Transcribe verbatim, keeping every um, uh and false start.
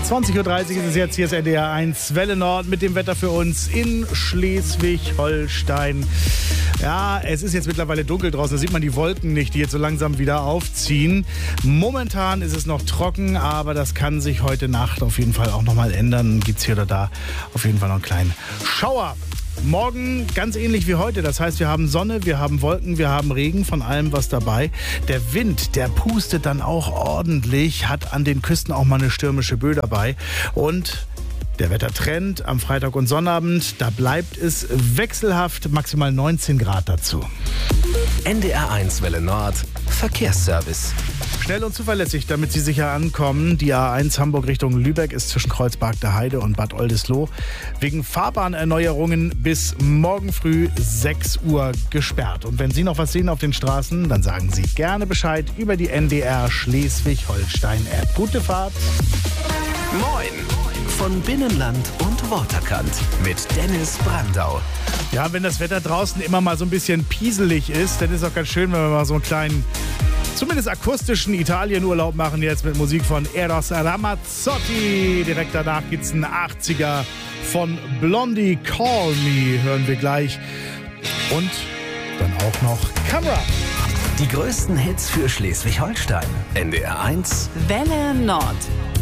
zwanzig Uhr dreißig ist es jetzt. Hier ist N D R eins Welle Nord mit dem Wetter für uns in Schleswig-Holstein. Ja, es ist jetzt mittlerweile dunkel draußen. Da sieht man die Wolken nicht, die jetzt so langsam wieder aufziehen. Momentan ist es noch trocken, aber das kann sich heute Nacht auf jeden Fall auch nochmal ändern. Gibt es hier oder da auf jeden Fall noch einen kleinen Schauer. Morgen ganz ähnlich wie heute. Das heißt, wir haben Sonne, wir haben Wolken, wir haben Regen, von allem was dabei. Der Wind, der pustet dann auch ordentlich, hat an den Küsten auch mal eine stürmische Böe dabei. Und der Wettertrend am Freitag und Sonnabend, da bleibt es wechselhaft, maximal neunzehn Grad dazu. N D R eins Welle Nord, Verkehrsservice. Schnell und zuverlässig, damit Sie sicher ankommen. Die A eins Hamburg Richtung Lübeck ist zwischen Kreuzberg der Heide und Bad Oldesloe wegen Fahrbahnerneuerungen bis morgen früh sechs Uhr gesperrt. Und wenn Sie noch was sehen auf den Straßen, dann sagen Sie gerne Bescheid über die N D R Schleswig-Holstein-App. Gute Fahrt! Moin! Von Binnenland und Waterkant mit Dennis Brandau. Ja, wenn das Wetter draußen immer mal so ein bisschen pieselig ist, dann ist es auch ganz schön, wenn wir mal so einen kleinen, zumindest akustischen Italienurlaub machen jetzt mit Musik von Eros Ramazzotti. Direkt danach gibt's einen achtziger von Blondie, Call Me, hören wir gleich. Und dann auch noch Camera. Die größten Hits für Schleswig-Holstein. N D R eins Welle Nord.